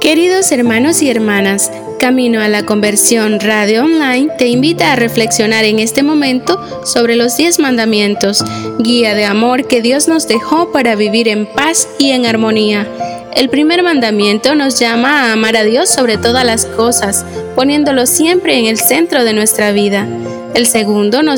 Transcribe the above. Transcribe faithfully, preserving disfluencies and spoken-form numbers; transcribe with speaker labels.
Speaker 1: Queridos hermanos y hermanas, Camino a la Conversión Radio Online te invita a reflexionar en este momento sobre los diez mandamientos, guía de amor que Dios nos dejó para vivir en paz y en armonía. El primer mandamiento nos llama a amar a Dios sobre todas las cosas, poniéndolo siempre en el centro de nuestra vida. El segundo nos